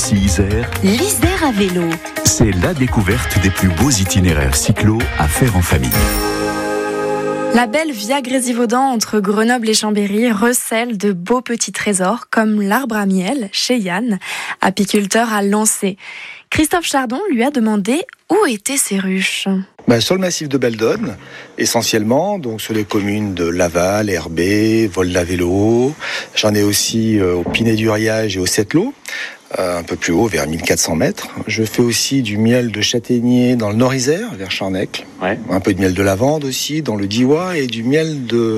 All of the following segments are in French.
Ici Isère, l'Isère à vélo. C'est la découverte des plus beaux itinéraires cyclo à faire en famille. La belle Via Grésivaudan entre Grenoble et Chambéry recèle de beaux petits trésors comme l'arbre à miel chez Yann, apiculteur à Lancé. Christophe Chardon lui a demandé où étaient ces ruches. Sur le massif de Beldonne, essentiellement, donc sur les communes de Laval, Herbé, Vol-la-Vélo. J'en ai aussi au Pinet-du-Riage et au Settlo, un peu plus haut, vers 1400 mètres. Je fais aussi du miel de châtaignier dans le Nord-Isère, vers Charnec. Ouais. Un peu de miel de lavande aussi, dans le Diois, et du miel de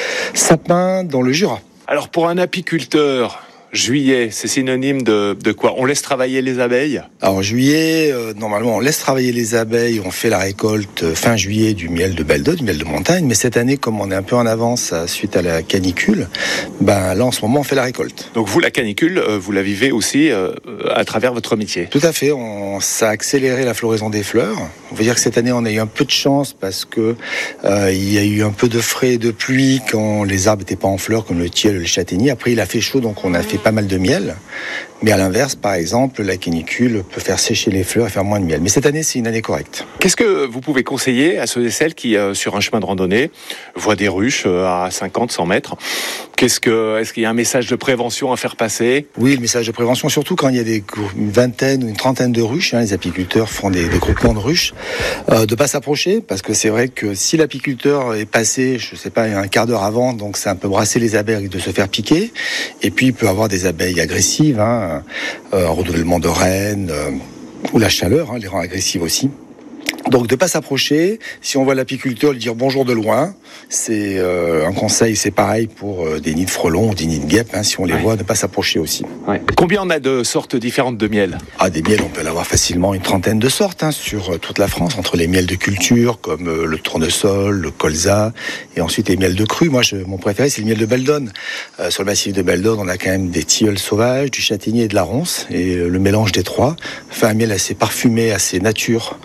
sapin dans le Jura. Alors pour un apiculteur, juillet, c'est synonyme de quoi? On laisse travailler les abeilles? Alors juillet, normalement on laisse travailler les abeilles, on fait la récolte fin juillet du miel de Beldonne, du miel de montagne, mais cette année comme on est un peu en avance suite à la canicule, là en ce moment on fait la récolte. Donc vous, la canicule, vous la vivez aussi à travers votre métier? Tout à fait, ça a accéléré la floraison des fleurs. On veut dire que cette année on a eu un peu de chance parce que il y a eu un peu de frais et de pluie quand les arbres n'étaient pas en fleurs comme le tilleul et le châtaignier. Après il a fait chaud donc on a fait pas mal de miel, mais à l'inverse, par exemple, la canicule peut faire sécher les fleurs et faire moins de miel. Mais cette année, c'est une année correcte. Qu'est-ce que vous pouvez conseiller à ceux et celles qui, sur un chemin de randonnée, voient des ruches à 50, 100 mètres? Est-ce qu'il y a un message de prévention à faire passer? Oui, le message de prévention, surtout quand il y a une vingtaine ou une trentaine de ruches, les apiculteurs font des groupements de ruches, de pas s'approcher, parce que c'est vrai que si l'apiculteur est passé, je sais pas, un quart d'heure avant, donc c'est un peu brasser les abeilles de se faire piquer, et puis il peut avoir des abeilles agressives, un renouvellement de reine, ou la chaleur, les rend agressives aussi. Donc de pas s'approcher, si on voit l'apiculteur lui dire bonjour de loin, c'est un conseil, c'est pareil pour des nids de frelons ou des nids de guêpes, si on les voit, ne pas s'approcher aussi. Ouais. Combien on a de sortes différentes de miel? Des miels, on peut en avoir facilement une trentaine de sortes sur toute la France, entre les miels de culture comme le tournesol, le colza, et ensuite les miels de cru. Moi, mon préféré, c'est le miel de Beldonne. Sur le massif de Beldonne, on a quand même des tilleuls sauvages, du châtaignier et de la ronce, et le mélange des trois fait un miel assez parfumé, assez nature,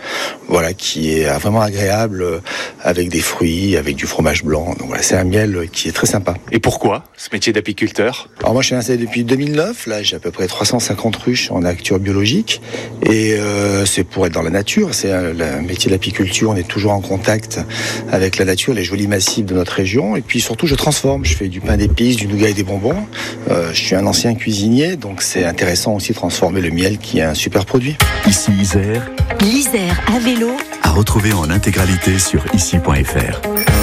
qui est vraiment agréable, avec des fruits, avec du fromage blanc. Donc c'est un miel qui est très sympa. Et pourquoi ce métier d'apiculteur? Alors moi, je suis installé depuis 2009. Là, j'ai à peu près 350 ruches en agriculture biologique. Et c'est pour être dans la nature. C'est le métier d'apiculture. On est toujours en contact avec la nature, les jolis massifs de notre région. Et puis surtout, je transforme. Je fais du pain d'épices, du nougat et des bonbons. Je suis un ancien cuisinier, donc c'est intéressant aussi de transformer le miel, qui est un super produit. Ici Isère, l'Isère à vélo. à retrouver en intégralité sur ici.fr.